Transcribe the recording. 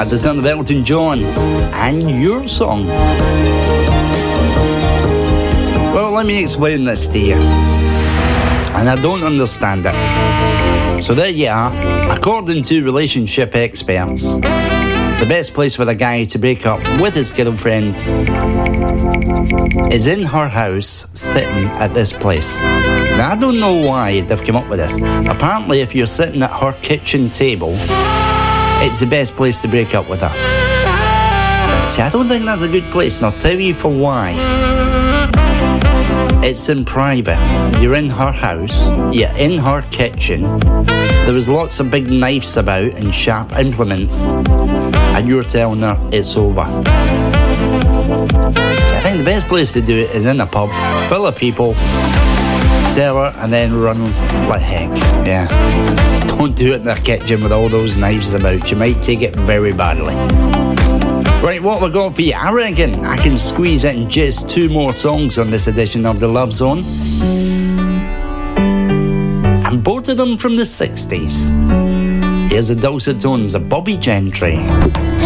That's the sound of Elton John and Your Song. Well, let me explain this to you. And I don't understand it. So there you are. According to relationship experts, the best place for a guy to break up with his girlfriend is in her house, sitting at this place. Now, I don't know why they've come up with this. Apparently, if you're sitting at her kitchen table, it's the best place to break up with her. See, I don't think that's a good place, and I'll tell you for why. It's in private. You're in her house, you're in her kitchen. There was lots of big knives about and sharp implements, and you're telling her it's over. So I think the best place to do it is in a pub, full of people. Tell her and then run like heck. Yeah. Don't do it in the kitchen with all those knives about. You might take it very badly. Right, what we're going for you? I reckon I can squeeze in just 2 more songs on this edition of The Love Zone. And both of them from the 60s. Here's the dulcet tones of Bobby Gentry.